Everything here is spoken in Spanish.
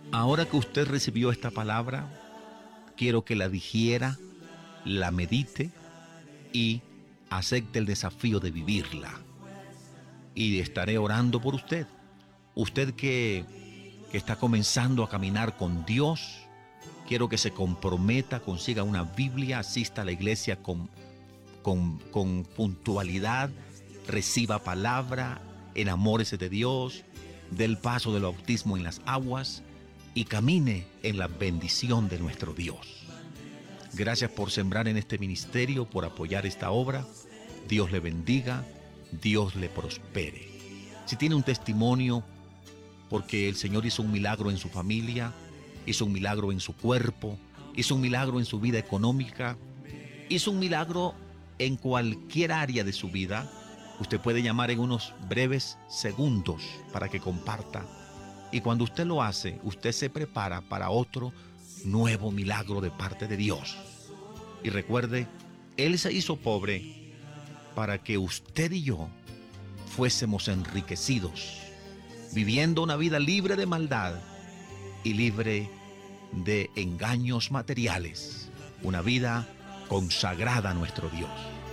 Ahora que usted recibió esta palabra, quiero que la digiera, la medite y acepte el desafío de vivirla. Y estaré orando por usted. Usted que está comenzando a caminar con Dios, quiero que se comprometa, consiga una Biblia, asista a la iglesia con puntualidad, reciba palabra, enamórese de Dios, dé el paso del bautismo en las aguas y camine en la bendición de nuestro Dios. Gracias por sembrar en este ministerio, por apoyar esta obra. Dios le bendiga, Dios le prospere. Si tiene un testimonio porque el Señor hizo un milagro en su familia, hizo un milagro en su cuerpo, hizo un milagro en su vida económica, hizo un milagro en cualquier área de su vida, usted puede llamar en unos breves segundos para que comparta. Y cuando usted lo hace, usted se prepara para otro nuevo milagro de parte de Dios. Y recuerde, Él se hizo pobre para que usted y yo fuésemos enriquecidos, viviendo una vida libre de maldad y libre de engaños materiales, una vida consagrada a nuestro Dios.